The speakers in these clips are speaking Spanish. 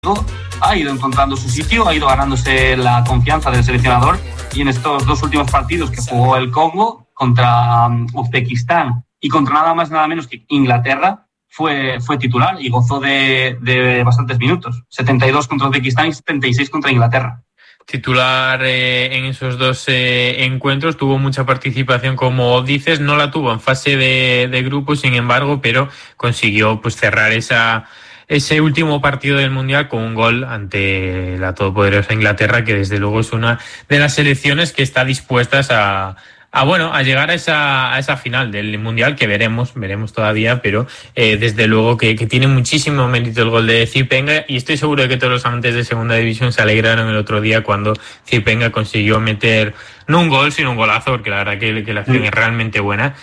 ha ido encontrando su sitio, ha ido ganándose la confianza del seleccionador, y en estos dos últimos partidos que jugó el Congo contra Uzbekistán y contra nada más nada menos que Inglaterra, fue titular y gozó de bastantes minutos, 72 contra Uzbekistán y 76 contra Inglaterra. Titular en esos dos encuentros, tuvo mucha participación, como dices, no la tuvo en fase de grupos, sin embargo, pero consiguió pues cerrar ese último partido del Mundial con un gol ante la todopoderosa Inglaterra, que desde luego es una de las selecciones que está dispuestas a llegar a esa final del Mundial, que veremos todavía, pero desde luego que tiene muchísimo mérito el gol de Zipenga, y estoy seguro de que todos los amantes de segunda división se alegraron el otro día cuando Zipenga consiguió meter no un gol, sino un golazo, porque la verdad que la acción es realmente buena,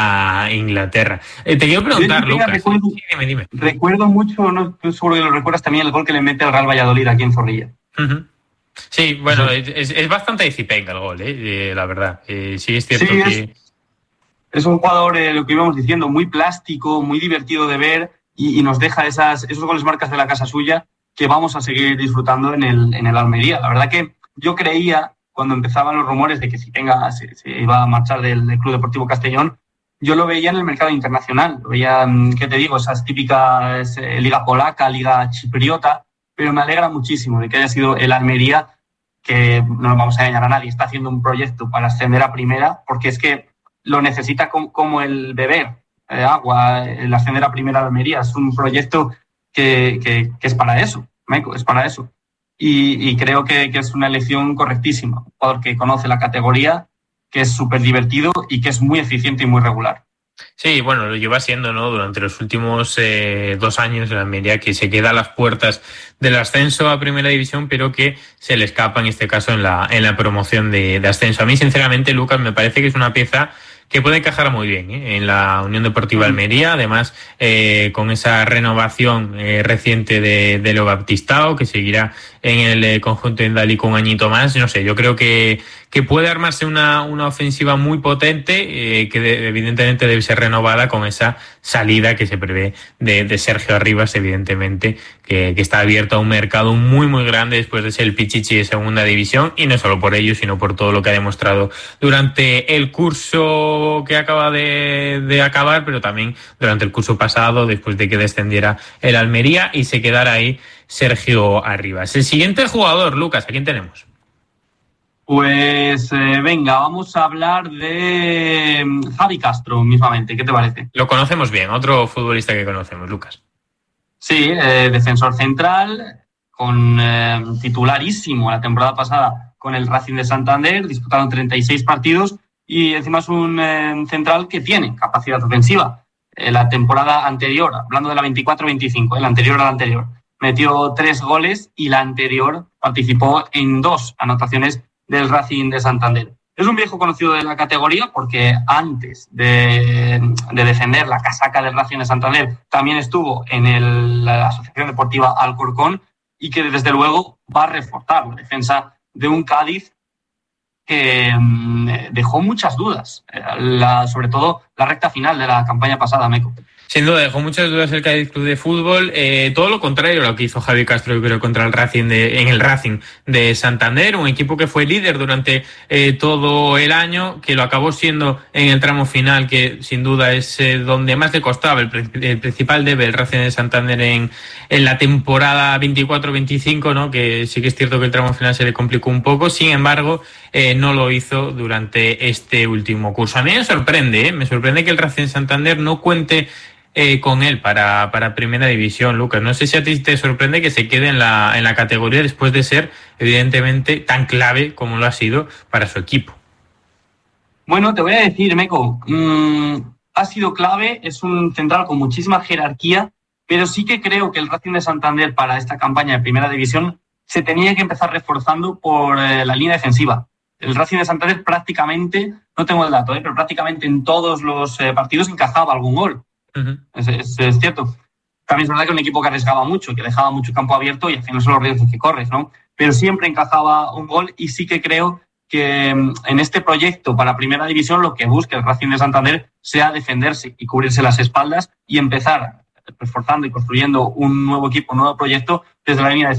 a Inglaterra. Te quiero preguntar, Lucas. Dime. Recuerdo mucho, no estoy seguro que lo recuerdas también, el gol que le mete al Real Valladolid aquí en Zorrilla. Uh-huh. Sí, bueno, es bastante de Zipenga el gol, la verdad. Sí, es cierto que... Es un jugador, lo que íbamos diciendo, muy plástico, muy divertido de ver, y nos deja esos goles marcas de la casa suya que vamos a seguir disfrutando en el Almería. La verdad que yo creía, cuando empezaban los rumores de que Zipenga se iba a marchar del Club Deportivo Castellón, yo lo veía en el mercado internacional. Lo veía, ¿qué te digo? Esas típicas liga polaca, liga chipriota, pero me alegra muchísimo de que haya sido el Almería, que no nos vamos a engañar a nadie, está haciendo un proyecto para ascender a primera, porque es que lo necesita como el beber agua, el ascender a primera de Almería. Es un proyecto que es para eso, Meco, es para eso. Y creo que es una elección correctísima. Un jugador que conoce la categoría, que es súper divertido y que es muy eficiente y muy regular. Sí, bueno, lo lleva siendo, ¿no? Durante los últimos 2 años en la Almería, que se queda a las puertas del ascenso a Primera División, pero que se le escapa en este caso en la promoción de ascenso. A mí, sinceramente, Lucas, me parece que es una pieza que puede encajar muy bien en la Unión Deportiva Almería, además con esa renovación reciente de Leo Baptistao, que seguirá en el conjunto indálico un añito más. No sé, yo creo que puede armarse una ofensiva muy potente, que evidentemente debe ser renovada con esa salida que se prevé de Sergio Arribas, evidentemente, que está abierto a un mercado muy muy grande después de ser el Pichichi de segunda división, y no solo por ello, sino por todo lo que ha demostrado durante el curso que acaba de acabar, pero también durante el curso pasado, después de que descendiera el Almería y se quedara ahí Sergio Arribas. El siguiente jugador, Lucas, ¿a quién tenemos? Pues venga, vamos a hablar de Javi Castro mismamente. ¿Qué te parece? Lo conocemos bien, otro futbolista que conocemos, Lucas. Sí, defensor central, titularísimo la temporada pasada con el Racing de Santander, disputando 36 partidos, y encima es un central que tiene capacidad ofensiva. La temporada anterior, hablando de la 24-25, la anterior a la anterior, metió 3 goles, y la anterior participó en 2 anotaciones del Racing de Santander. Es un viejo conocido de la categoría, porque antes de defender la casaca del Racing de Santander también estuvo en la Asociación Deportiva Alcorcón, y que desde luego va a reforzar la defensa de un Cádiz que dejó muchas dudas, sobre todo la recta final de la campaña pasada, Meco. Sin duda, dejó muchas dudas el Cádiz Club de Fútbol. Todo lo contrario a lo que hizo Javi Castro, yo creo, contra el Racing en el Racing de Santander, un equipo que fue líder durante todo el año, que lo acabó siendo en el tramo final, que sin duda es donde más le costaba el principal debe el Racing de Santander en la temporada 24-25, ¿no? Que sí que es cierto que el tramo final se le complicó un poco, sin embargo, no lo hizo durante este último curso. A mí me sorprende que el Racing de Santander no cuente con él para Primera División, Lucas. No sé si a ti te sorprende que se quede en la categoría después de ser, evidentemente, tan clave como lo ha sido para su equipo. Bueno, te voy a decir, Meco, ha sido clave, es un central con muchísima jerarquía, pero sí que creo que el Racing de Santander para esta campaña de Primera División se tenía que empezar reforzando por la línea defensiva. El Racing de Santander prácticamente, no tengo el dato, pero prácticamente en todos los partidos encajaba algún gol. Uh-huh. Es cierto. También es verdad que es un equipo que arriesgaba mucho, que dejaba mucho campo abierto, y al final son los riesgos que corres, ¿no? Pero siempre encajaba un gol, y sí que creo que en este proyecto para Primera División lo que busca el Racing de Santander sea defenderse y cubrirse las espaldas y empezar reforzando y construyendo un nuevo equipo, un nuevo proyecto desde la línea de